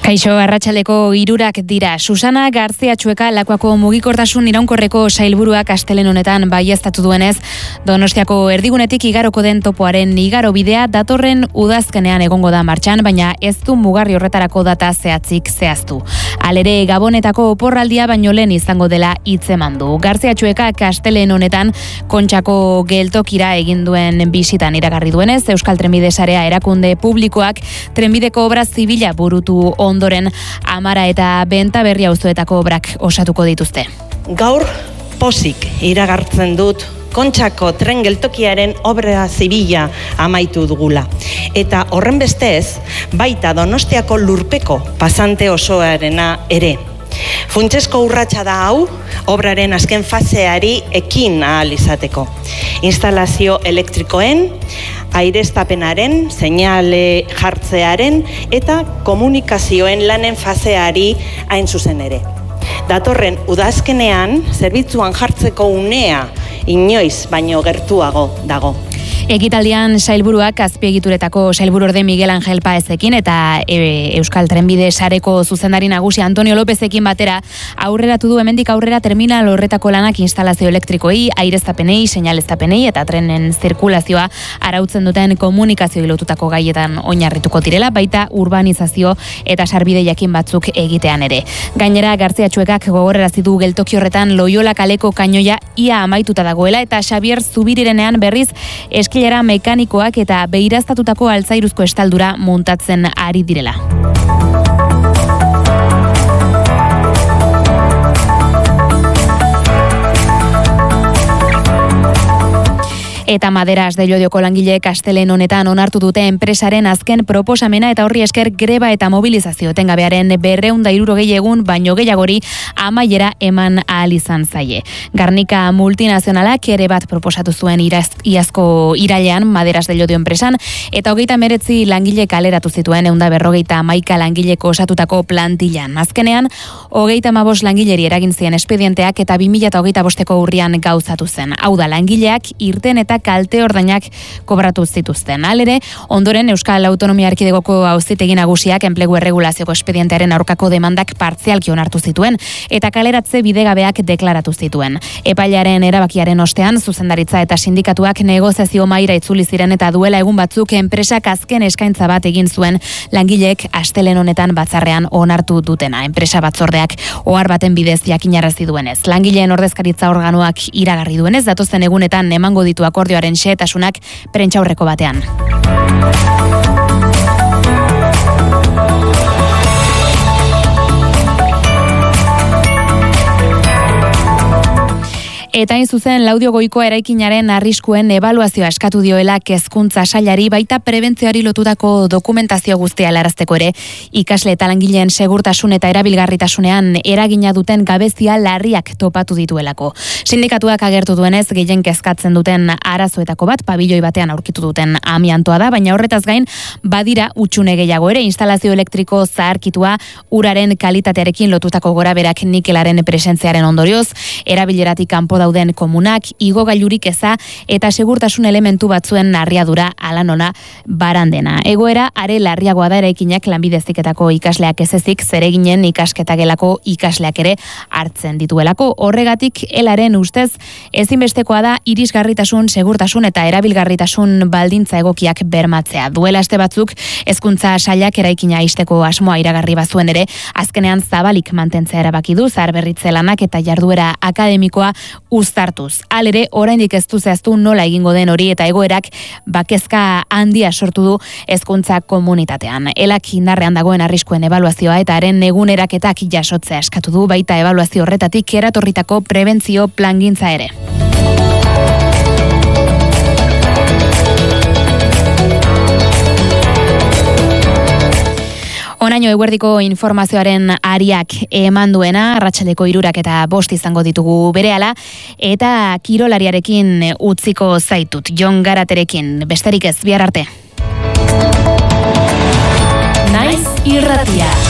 Kaixo, arratsaldeko 3 dira. Susana Garzia Txueka Lakuako mugikortasun iraunkorreko sailburuak astelehen honetan baieztatu duenez, Donostiako erdigunetik igaroko den topoaren igaro bidea datorren udazkenean egongo da martxan, baina ez du mugarri horretarako data zehatzik zehaztu. Halere, Gabonetako oporraldia baino lehen izango dela hitzeman du. Garzia Txueka astelehen honetan Kontxako geltokira egin duen bisitan iragarri duenez, Euskal Trenbide Sarea erakunde publikoak trenbideko obra zibila burutu ondoren Amara eta Benta Berri auzoetako obrak osatuko dituzte. Gaur pozik iragartzen dut Kontxako tren geltokiaren obra zibila amaitu dugula. Eta horren bestez, baita Donostiako lurpeko pasante osoarena ere. Funtsezko urratsa da hau, obraren azken faseari ekin ahal izateko. Instalazio elektrikoen, aireztapenaren, seinale jartzearen eta komunikazioen lanen faseari hain zuzen ere. Datorren udazkenean, zerbitzuan jartzeko unea inoiz baino gertuago dago. Ekitaldian sailburuak azpiegituretako sailburorde Miguel Angel Paezekin eta Euskal Trenbide Sareko zuzendari nagusi Antonio Lopezekin batera aurreratu du hemendik aurrera terminal horretako lanak instalazio elektrikoei, aireztapenei, seinaleztapenei eta trenen zirkulazioa arautzen duten komunikazio lotutako gaietan oinarrituko direla, baita urbanizazio eta sarbide jakin batzuk egitean ere. Gainera, Garzia Txuekak gogorarazi du geltoki horretan Loiola kaleko kainoia ia amaituta dagoela eta Xabier Zubirirenean berriz eskilera mekanikoak eta beiraztatutako altzairuzko estaldura montatzen ari direla. Eta Maderas de Llodioko langileek astelehen honetan onartu dute enpresaren azken proposamena eta horri esker greba eta mobilizazio etengabearen 260 egun baino gehiagori amaiera eman ahal izan zaie. Garnika multinazionalak ere bat proposatu zuen iazko irailean Maderas de Llodio enpresan eta 39 langile kaleratu zituen 151 langileko osatutako plantillan. Azkenean 35 langileri eragin zien espedienteak eta 2025ko urrian gauzatu zen. Hau da, langileak irten eta kalte ordainak kobratu zituzten. Halere, ondoren Euskal Autonomia Erkidegoko Auzitegi Nagusiak enplegu erregulazioko espedientearen aurkako demandak partzialki onartu zituen eta kaleratze bidegabeak deklaratu zituen. Epailearen erabakiaren ostean, zuzendaritza eta sindikatuak negoziazio mahaira itzuli ziren eta duela egun batzuk enpresak azken eskaintza bat egin zuen langileek astelehen honetan batzarrean onartu dutena. Enpresa batzordeak ohar baten bidez jakinarazi duenez. Langileen ordezkaritza organoak iragarri duenez, datozen egunetan emango ditu akordioaren xehetasunak prentsaurreko batean. Eta hain zuzen Laudio Goiko eraikinaren arriskuen ebaluazioa eskatu dioela Hezkuntza Sailari, baita prebentzioari lotutako dokumentazio guztia helarazteko ere ikasle eta langileen segurtasun eta erabilgarritasunean eragina duten gabezia larriak topatu dituelako. Sindikatuak agertu duenez gehien kezkatzen duten arazoetako bat pabiloi batean aurkitu duten amiantoa da, baina horretaz gain badira hutsune gehiago ere, instalazio elektriko zaharkitua, uraren kalitatearekin lotutako goraberak nikelaren presentziaren ondorioz, erabileratik kanpo dauden komunak, igogailurik eza eta segurtasun elementu batzuen narriadura alanona barandena. Egoera are larriagoa da eraikinak lanbide heziketako ikasleak ez ezik zereginen ikasketak ikasleak ere hartzen dituelako. Horregatik elaren ustez ezinbestekoa da irisgarritasun, segurtasun eta erabilgarritasun baldintza egokiak bermatzea. Duela aste batzuk Hezkuntza Sailak eraikina ixteko asmoa iragarri bazuen ere, azkenean zabalik mantentzea erabaki du zaharberritze lanak eta jarduera akademikoa uztartuz. Halere, oraindik ez du zehaztu nola egingo den hori eta egoerak bakezka handia sortu du hezkuntza komunitatean. Elak indarrean dagoen arriskuen ebaluazioa eta haren eguneraketak jasotzea eskatu du, baita ebaluazio horretatik eratorritako prebentzio plangintza ere. Onaino eguerdiko informazioaren ariak eman duena, arratsaldeko 3:05 izango ditugu berehala, eta kirolariarekin utziko zaitut, Jon Garaterekin, besterik ez, bihar arte. Naiz irratia.